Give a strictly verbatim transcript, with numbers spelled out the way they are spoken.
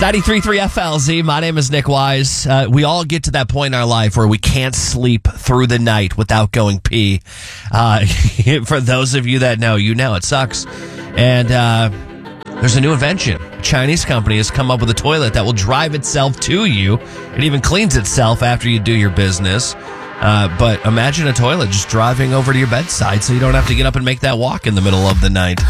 ninety-three point three F L Z. My name is Nick Wise. Uh, we all get to that point in our life where we can't sleep through the night without going pee. Uh, for those of you that know, you know it sucks. And uh, there's a new invention. A Chinese company has come up with a toilet that will drive itself to you. It even cleans itself after you do your business. Uh, but imagine a toilet just driving over to your bedside so you don't have to get up and make that walk in the middle of the night.